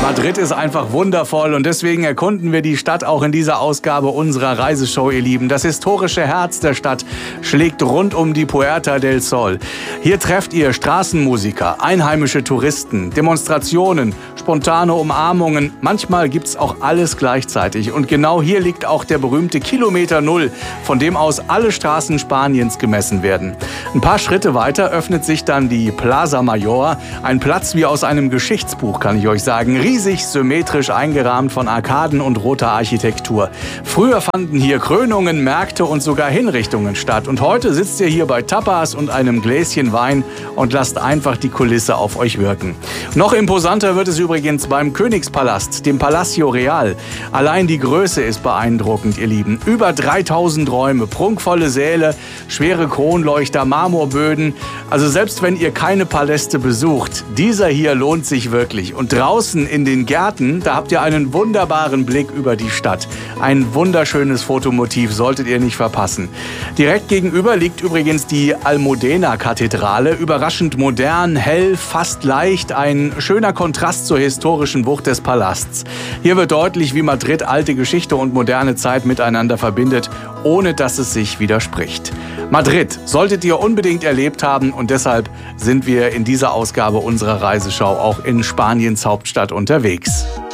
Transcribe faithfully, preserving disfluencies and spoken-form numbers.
Madrid ist einfach wundervoll und deswegen erkunden wir die Stadt auch in dieser Ausgabe unserer Reiseshow, ihr Lieben. Das historische Herz der Stadt schlägt rund um die Puerta del Sol. Hier trefft ihr Straßenmusiker, einheimische Touristen, Demonstrationen, spontane Umarmungen. Manchmal gibt's auch alles gleichzeitig. Und genau hier liegt auch der berühmte Kilometer Null, von dem aus alle Straßen Spaniens gemessen werden. Ein paar Schritte weiter öffnet sich dann die Plaza Mayor, ein Platz wie aus einem Geschichtsbuch, kann ich euch sagen. Riesig, symmetrisch eingerahmt von Arkaden und roter Architektur. Früher fanden hier Krönungen, Märkte und sogar Hinrichtungen statt. Und heute sitzt ihr hier bei Tapas und einem Gläschen Wein und lasst einfach die Kulisse auf euch wirken. Noch imposanter wird es übrigens beim Königspalast, dem Palacio Real. Allein die Größe ist beeindruckend, ihr Lieben. Über dreitausend Räume, prunkvolle Säle, schwere Kronleuchter, Marmorböden. Also selbst wenn ihr keine Paläste besucht, dieser hier lohnt sich wirklich. Und draußen in den Gärten, da habt ihr einen wunderbaren Blick über die Stadt. Ein wunderschönes Fotomotiv solltet ihr nicht verpassen. Direkt gegenüber liegt übrigens die Almudena-Kathedrale. Überraschend modern, hell, fast leicht. Ein schöner Kontrast zur historischen Wucht des Palasts. Hier wird deutlich, wie Madrid alte Geschichte und moderne Zeit miteinander verbindet, ohne dass es sich widerspricht. Madrid solltet ihr unbedingt erlebt haben und deshalb sind wir in dieser Ausgabe unserer Reiseschau auch in Spaniens Hauptstadt unterwegs.